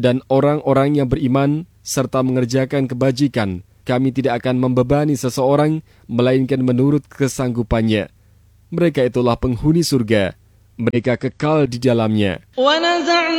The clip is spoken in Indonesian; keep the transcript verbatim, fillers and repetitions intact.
dan orang-orang yang beriman serta mengerjakan kebajikan, kami tidak akan membebani seseorang, melainkan menurut kesanggupannya. Mereka itulah penghuni surga. Mereka kekal di dalamnya.